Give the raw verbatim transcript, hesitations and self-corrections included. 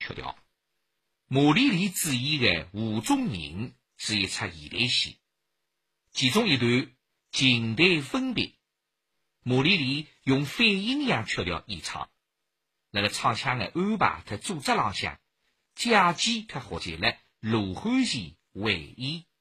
曲调。马丽丽主演的《湖中人》是一出现代戏，其中一段情代分别，马丽丽用反阴阳曲调演唱，那个唱腔的安排和组织浪向，假期却合进了罗汉线回忆。